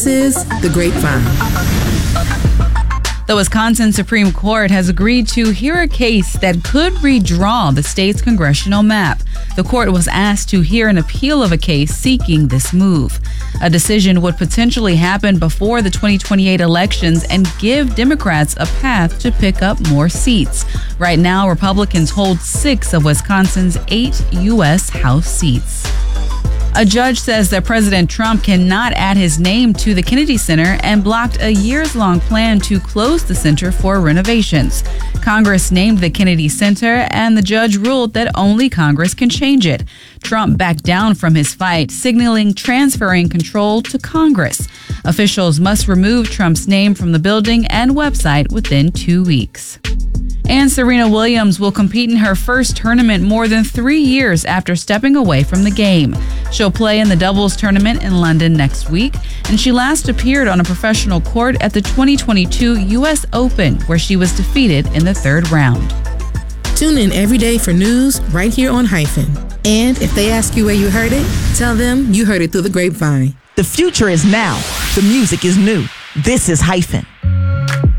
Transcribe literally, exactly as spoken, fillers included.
This is The Grapevine. The Wisconsin Supreme Court has agreed to hear a case that could redraw the state's congressional map. The court was asked to hear an appeal of a case seeking this move. A decision would potentially happen before the twenty twenty-eight elections and give Democrats a path to pick up more seats. Right now, Republicans hold six of Wisconsin's eight U S House seats. A judge says that President Trump cannot add his name to the Kennedy Center and blocked a years-long plan to close the center for renovations. Congress named the Kennedy Center, and the judge ruled that only Congress can change it. Trump backed down from his fight, signaling transferring control to Congress. Officials must remove Trump's name from the building and website within two weeks. And Serena Williams will compete in her first tournament more than three years after stepping away from the game. She'll play in the doubles tournament in London next week, and she last appeared on a professional court at the twenty twenty-two U S Open, where she was defeated in the third round. Tune in every day for news right here on Hyphen. And if they ask you where you heard it, tell them you heard it through the grapevine. The future is now. The music is new. This is Hyphen.